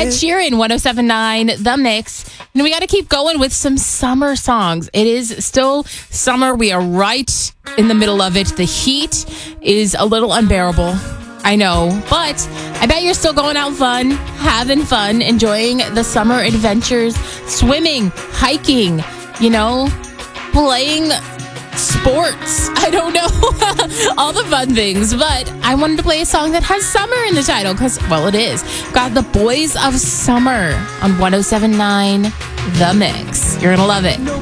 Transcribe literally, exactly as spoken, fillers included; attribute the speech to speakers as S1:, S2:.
S1: Ed Sheeran, one oh seven point nine, The Mix. And we got to keep going with some summer songs. It is still summer. We are right in the middle of it. The heat is a little unbearable. I know, but I bet you're still going out fun, having fun, enjoying the summer adventures, swimming, hiking, you know, playing sports. I don't know. All the fun things. But I wanted to play a song that has summer in the title because, well, it is. Got the Boys of Summer on one oh seven point nine The Mix. You're going to love it.